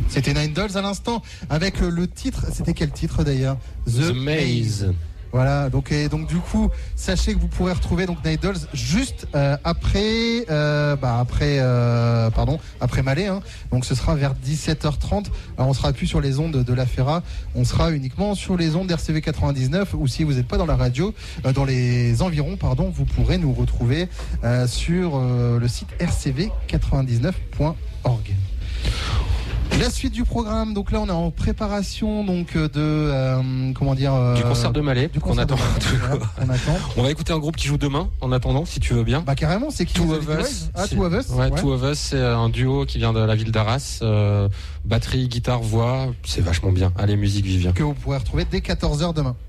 C'était Nine Dolls à l'instant avec le titre. C'était quel titre d'ailleurs? The Maze. Voilà, donc du coup, sachez que vous pourrez retrouver donc Nine Dolls juste après Malais, hein. Donc ce sera vers 17h30. Alors on sera plus sur les ondes de la Ferra, on sera uniquement sur les ondes d'RCV 99, ou si vous n'êtes pas dans la radio, dans les environs, pardon, vous pourrez nous retrouver sur le site rcv99.org. La suite du programme, donc là on est en préparation donc du concert de Malais qu'on attend. On attend. On va écouter un groupe qui joue demain en attendant, si tu veux bien. Bah carrément, c'est qui? Two of Us. Two of Us. Ouais, Two of Us, c'est un duo qui vient de la ville d'Arras. Batterie, guitare, voix, c'est vachement bien. Allez, musique, Vivien. Que vous pourrez retrouver dès 14h demain.